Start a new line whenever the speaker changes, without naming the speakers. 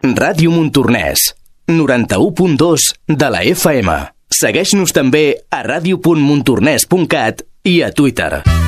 Ràdio Montornès, 91.2 de la FM. Segueix-nos també a radio.montornès.cat i a Twitter.